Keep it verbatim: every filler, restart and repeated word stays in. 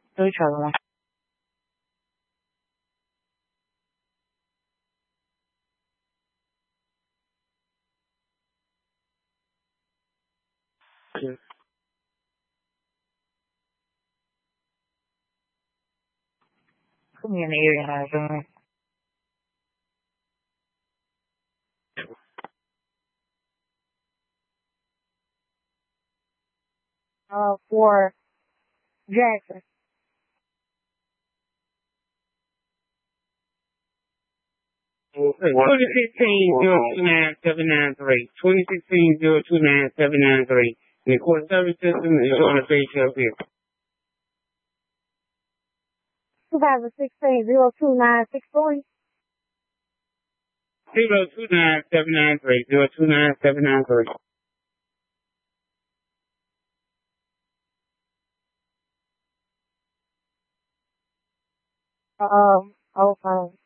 Do each other one. Yes. Put me in the area now, Junior. Uh, for Jackson. twenty sixteen zero two nine seven nine three. twenty sixteen zero two nine seven nine three. The court service system is on the page up here. twenty sixteen zero two nine six three. Zero two nine seven nine three. Zero two nine seven nine three. Um, okay.